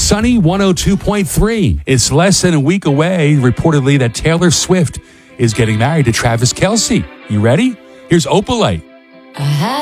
Sunny 102.3. It's less than a week away, reportedly, that Taylor Swift is getting married to Travis Kelce. You ready? Here's Opalite. I had